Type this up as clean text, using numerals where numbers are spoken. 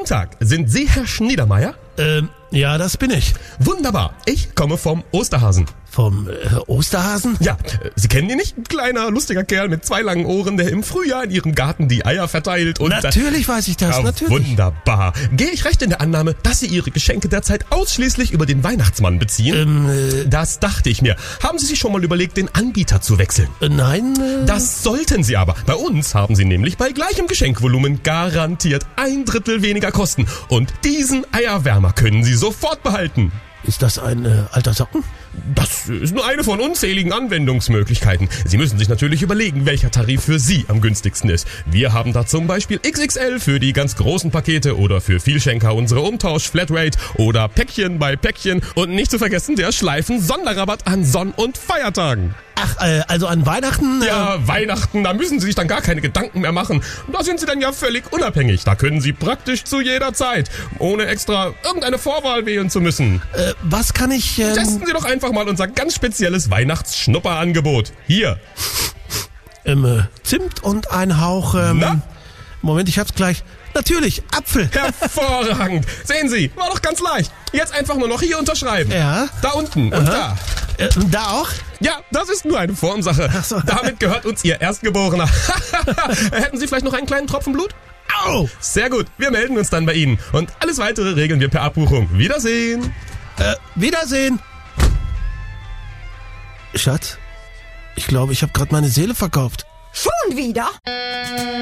Tag. Sind Sie Herr Schniedermeyer? Ja, das bin ich. Wunderbar. Ich komme vom Osterhasen. Vom Osterhasen? Ja, Sie kennen ihn nicht? Ein kleiner, lustiger Kerl mit 2 langen Ohren, der im Frühjahr in Ihrem Garten die Eier verteilt und... Natürlich weiß ich das, ja, natürlich. Wunderbar. Gehe ich recht in der Annahme, dass Sie Ihre Geschenke derzeit ausschließlich über den Weihnachtsmann beziehen? Das dachte ich mir. Haben Sie sich schon mal überlegt, den Anbieter zu wechseln? Nein. Das sollten Sie aber. Bei uns haben Sie nämlich bei gleichem Geschenkvolumen garantiert 1/3 weniger Kosten. Und diesen Eierwärmer können Sie sofort behalten. Ist das ein alter Socken? Das ist nur eine von unzähligen Anwendungsmöglichkeiten. Sie müssen sich natürlich überlegen, welcher Tarif für Sie am günstigsten ist. Wir haben da zum Beispiel XXL für die ganz großen Pakete oder für Vielschenker unsere Umtausch-Flatrate oder Päckchen bei Päckchen und nicht zu vergessen der Schleifen-Sonderrabatt an Sonn- und Feiertagen. Ach, also an Weihnachten? Ja, Weihnachten, da müssen Sie sich dann gar keine Gedanken mehr machen. Da sind Sie dann ja völlig unabhängig. Da können Sie praktisch zu jeder Zeit, ohne extra irgendeine Vorwahl wählen zu müssen. Was kann ich... Testen Sie doch einfach mal unser ganz spezielles Weihnachtsschnupperangebot. Hier. Zimt und ein Hauch... Na? Moment, ich hab's gleich. Natürlich, Apfel. Hervorragend. Sehen Sie, war doch ganz leicht. Jetzt einfach nur noch hier unterschreiben. Ja. Da unten und da. Da auch? Ja, das ist nur eine Formsache. Ach so. Damit gehört uns Ihr Erstgeborener. Hätten Sie vielleicht noch einen kleinen Tropfen Blut? Au! Sehr gut, wir melden uns dann bei Ihnen. Und alles Weitere regeln wir per Abbuchung. Wiedersehen. Wiedersehen. Schatz, ich glaube, ich habe gerade meine Seele verkauft. Schon wieder?